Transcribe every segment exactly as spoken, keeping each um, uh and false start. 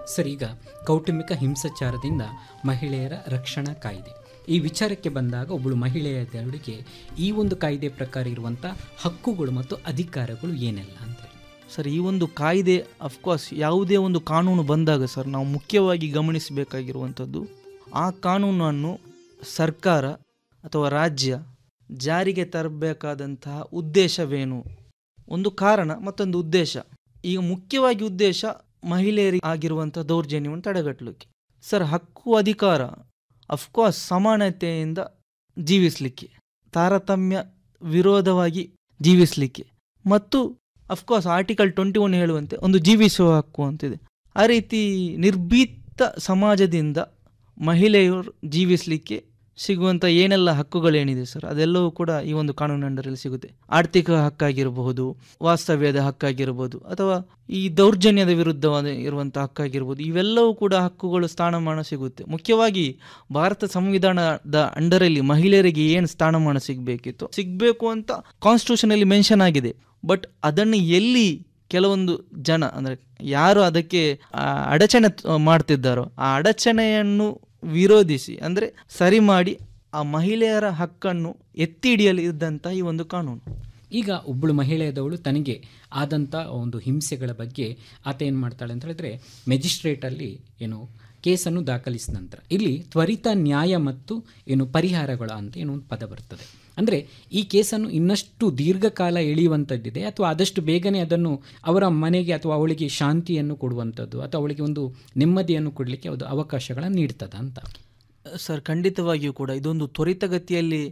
Sir, ಈಗ ಕೌಟುಂಬಿಕ ಹಿಂಸಾಚಾರದಿಂದ ಮಹಿಳೆಯರ ರಕ್ಷಣಾ ಕಾಯ್ದೆ ಈ ವಿಚಾರಕ್ಕೆ ಬಂದಾಗ ಒಬ್ಬಳು ಮಹಿಳೆಯರಿಗೆ ಈ ಒಂದು ಕಾಯ್ದೆ ಪ್ರಕಾರ ಇರುವಂಥ ಹಕ್ಕುಗಳು ಮತ್ತು ಅಧಿಕಾರಗಳು ಏನೆಲ್ಲ ಅಂತೇಳಿ? ಸರ್, ಈ ಒಂದು ಕಾಯ್ದೆ ಅಫ್ಕೋರ್ಸ್ ಯಾವುದೇ ಒಂದು ಕಾನೂನು ಬಂದಾಗ ಸರ್ ನಾವು ಮುಖ್ಯವಾಗಿ ಗಮನಿಸಬೇಕಾಗಿರುವಂಥದ್ದು ಆ ಕಾನೂನನ್ನು ಸರ್ಕಾರ ಅಥವಾ ರಾಜ್ಯ ಜಾರಿಗೆ ತರಬೇಕಾದಂತಹ ಉದ್ದೇಶವೇನು, ಒಂದು ಕಾರಣ ಮತ್ತೊಂದು ಉದ್ದೇಶ. ಈಗ ಮುಖ್ಯವಾಗಿ ಉದ್ದೇಶ ಮಹಿಳೆಯರಿಗೆ ಆಗಿರುವಂಥ ದೌರ್ಜನ್ಯವನ್ನು ತಡೆಗಟ್ಟಲಿಕ್ಕೆ. ಸರ್, ಹಕ್ಕು ಅಧಿಕಾರ ಅಫ್ಕೋರ್ಸ್ ಸಮಾನತೆಯಿಂದ ಜೀವಿಸಲಿಕ್ಕೆ, ತಾರತಮ್ಯ ವಿರೋಧವಾಗಿ ಜೀವಿಸಲಿಕ್ಕೆ, ಮತ್ತು ಅಫ್ಕೋರ್ಸ್ ಆರ್ಟಿಕಲ್ ಟ್ವೆಂಟಿ ಒನ್ ಹೇಳುವಂತೆ ಒಂದು ಜೀವಿಸುವ ಹಕ್ಕು ಅಂತಿದೆ. ಆ ರೀತಿ ನಿರ್ಭೀತ ಸಮಾಜದಿಂದ ಮಹಿಳೆಯರು ಜೀವಿಸಲಿಕ್ಕೆ ಸಿಗುವಂಥ ಏನೆಲ್ಲ ಹಕ್ಕುಗಳೇನಿದೆ ಸರ್ ಅದೆಲ್ಲವೂ ಕೂಡ ಈ ಒಂದು ಕಾನೂನು ಅಂಡರಲ್ಲಿ ಸಿಗುತ್ತೆ. ಆರ್ಥಿಕ ಹಕ್ಕಾಗಿರಬಹುದು, ವಾಸ್ತವ್ಯದ ಹಕ್ಕಾಗಿರ್ಬೋದು, ಅಥವಾ ಈ ದೌರ್ಜನ್ಯದ ವಿರುದ್ಧವಾದ ಇರುವಂಥ ಹಕ್ಕಾಗಿರ್ಬೋದು, ಇವೆಲ್ಲವೂ ಕೂಡ ಹಕ್ಕುಗಳು ಸ್ಥಾನಮಾನ ಸಿಗುತ್ತೆ. ಮುಖ್ಯವಾಗಿ ಭಾರತ ಸಂವಿಧಾನದ ಅಂಡರಲ್ಲಿ ಮಹಿಳೆಯರಿಗೆ ಏನು ಸ್ಥಾನಮಾನ ಸಿಗಬೇಕಿತ್ತು ಸಿಗಬೇಕು ಅಂತ ಕಾನ್ಸ್ಟಿಟ್ಯೂಷನಲ್ಲಿ ಮೆನ್ಷನ್ ಆಗಿದೆ. ಬಟ್ ಅದನ್ನು ಎಲ್ಲಿ ಕೆಲವೊಂದು ಜನ ಅಂದರೆ ಯಾರು ಅದಕ್ಕೆ ಅಡಚಣೆ ಮಾಡ್ತಿದ್ದಾರೋ ಆ ಅಡಚಣೆಯನ್ನು ವಿರೋಧಿಸಿ ಅಂದರೆ ಸರಿ ಮಾಡಿ ಆ ಮಹಿಳೆಯರ ಹಕ್ಕನ್ನು ಎತ್ತಿ ಹಿಡಿಯಲು ಇದ್ದಂಥ ಈ ಒಂದು ಕಾನೂನು. ಈಗ ಒಬ್ಬಳು ಮಹಿಳೆಯದವಳು ತನಗೆ ಆದಂಥ ಒಂದು ಹಿಂಸೆಗಳ ಬಗ್ಗೆ ಆತ ಏನು ಮಾಡ್ತಾಳೆ ಅಂತ ಹೇಳಿದ್ರೆ ಮೆಜಿಸ್ಟ್ರೇಟಲ್ಲಿ ಏನು ಕೇಸನ್ನು ದಾಖಲಿಸಿದ ನಂತರ ಇಲ್ಲಿ ತ್ವರಿತ ನ್ಯಾಯ ಮತ್ತು ಏನು ಪರಿಹಾರಗಳ ಅಂತ ಏನೋ ಒಂದು ಪದ ಬರ್ತದೆ. ಅಂದರೆ ಈ ಕೇಸನ್ನು ಇನ್ನಷ್ಟು ದೀರ್ಘಕಾಲ ಎಳೆಯುವಂಥದ್ದಿದೆ ಅಥವಾ ಆದಷ್ಟು ಬೇಗನೆ ಅದನ್ನು ಅವರ ಮನೆಗೆ ಅಥವಾ ಅವಳಿಗೆ ಶಾಂತಿಯನ್ನು ಕೊಡುವಂಥದ್ದು ಅಥವಾ ಅವಳಿಗೆ ಒಂದು ನೆಮ್ಮದಿಯನ್ನು ಕೊಡಲಿಕ್ಕೆ ಅದು ಅವಕಾಶಗಳನ್ನು ನೀಡ್ತದ ಅಂತ? ಸರ್, ಖಂಡಿತವಾಗಿಯೂ ಕೂಡ ಇದೊಂದು ತ್ವರಿತಗತಿಯಲ್ಲಿ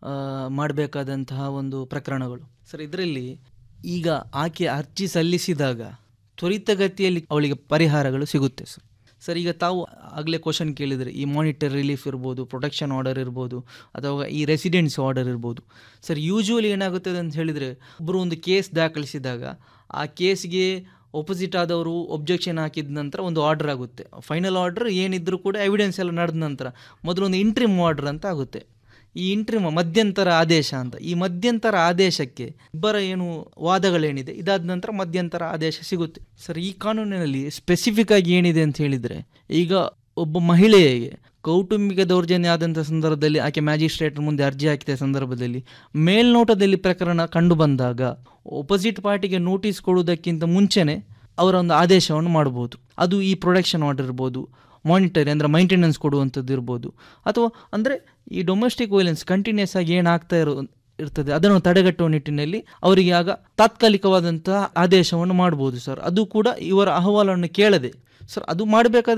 ಮಾಡಬೇಕಾದಂತಹ ಒಂದು ಪ್ರಕರಣಗಳು. ಸರ್, ಇದರಲ್ಲಿ ಈಗ ಆಕೆ ಅರ್ಜಿ ಸಲ್ಲಿಸಿದಾಗ ತ್ವರಿತಗತಿಯಲ್ಲಿ ಅವಳಿಗೆ ಪರಿಹಾರಗಳು ಸಿಗುತ್ತೆ ಸರ್. ಸರ್, ಈಗ ತಾವು ಆಗಲೇ ಕ್ವಶನ್ ಕೇಳಿದರೆ ಈ ಮಾನಿಟರಿ ರಿಲೀಫ್ ಇರ್ಬೋದು, ಪ್ರೊಟೆಕ್ಷನ್ ಆರ್ಡರ್ ಇರ್ಬೋದು, ಅಥವಾ ಈ ರೆಸಿಡೆನ್ಸ್ ಆರ್ಡರ್ ಇರ್ಬೋದು. ಸರ್, ಯೂಶ್ವಲಿ ಏನಾಗುತ್ತದೆ ಅಂತ ಹೇಳಿದರೆ ಒಬ್ಬರು ಒಂದು ಕೇಸ್ ದಾಖಲಿಸಿದಾಗ ಆ ಕೇಸ್ಗೆ ಒಪೋಸಿಟ್ ಆದವರು ಒಬ್ಜೆಕ್ಷನ್ ಹಾಕಿದ ನಂತರ ಒಂದು ಆರ್ಡರ್ ಆಗುತ್ತೆ. ಫೈನಲ್ ಆರ್ಡರ್ ಏನಿದ್ರೂ ಕೂಡ ಎವಿಡೆನ್ಸ್ ಎಲ್ಲ ನಡೆದ ನಂತರ ಮೊದಲೊಂದು ಇಂಟ್ರಿಮ್ ಆರ್ಡರ್ ಅಂತ ಆಗುತ್ತೆ. ಈ ಇಂಟ್ರಿಮ್ ಮಧ್ಯಂತರ ಆದೇಶ ಅಂತ. ಈ ಮಧ್ಯಂತರ ಆದೇಶಕ್ಕೆ ಇಬ್ಬರ ಏನು ವಾದಗಳೇನಿದೆ ಇದಾದ ನಂತರ ಮಧ್ಯಂತರ ಆದೇಶ ಸಿಗುತ್ತೆ. ಸರ್, ಈ ಕಾನೂನಿನಲ್ಲಿ ಸ್ಪೆಸಿಫಿಕ್ ಆಗಿ ಏನಿದೆ ಅಂತ ಹೇಳಿದರೆ ಈಗ ಒಬ್ಬ ಮಹಿಳೆಗೆ ಕೌಟುಂಬಿಕ ದೌರ್ಜನ್ಯ ಆದಂಥ ಸಂದರ್ಭದಲ್ಲಿ ಆಕೆ ಮ್ಯಾಜಿಸ್ಟ್ರೇಟ್ ಮುಂದೆ ಅರ್ಜಿ ಹಾಕಿದ ಸಂದರ್ಭದಲ್ಲಿ ಮೇಲ್ನೋಟದಲ್ಲಿ ಪ್ರಕರಣ ಕಂಡು ಬಂದಾಗ ಒಪೋಸಿಟ್ ಪಾರ್ಟಿಗೆ ನೋಟಿಸ್ ಕೊಡುವುದಕ್ಕಿಂತ ಮುಂಚೆನೆ ಅವರ ಒಂದು ಆದೇಶವನ್ನು ಮಾಡ್ಬೋದು. ಅದು ಈ ಪ್ರೊಟೆಕ್ಷನ್ ಆರ್ಡರ್ ಇರ್ಬೋದು, ಮಾನಿಟರಿ ಅಂದರೆ ಮೈಂಟೆನೆನ್ಸ್ ಕೊಡುವಂಥದ್ದು ಇರ್ಬೋದು, ಅಥವಾ ಅಂದರೆ ಈ ಡೊಮೆಸ್ಟಿಕ್ ವೈಲೆನ್ಸ್ ಕಂಟಿನ್ಯೂಸ್ ಆಗಿ ಏನಾಗ್ತಾ ಇರೋ ಇರ್ತದೆ ಅದನ್ನು ತಡೆಗಟ್ಟುವ ನಿಟ್ಟಿನಲ್ಲಿ ಅವರಿಗೆ ಆಗ ತಾತ್ಕಾಲಿಕವಾದಂತಹ ಆದೇಶವನ್ನು ಮಾಡ್ಬೋದು ಸರ್. ಅದು ಕೂಡ ಇವರ ಅಹವಾಲನ್ನು ಕೇಳದೆ ಸರ್ ಅದು ಮಾಡಬೇಕಾದ